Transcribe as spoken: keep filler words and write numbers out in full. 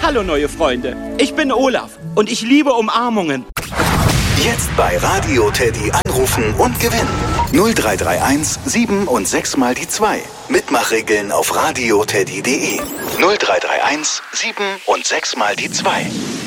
Hallo neue Freunde, ich bin Olaf und ich liebe Umarmungen. Jetzt bei Radio Teddy anrufen und gewinnen. null drei drei eins sieben und sechs mal die zwei. Mitmachregeln auf radioteddy punkt de. null drei drei eins sieben und sechs mal die zwei.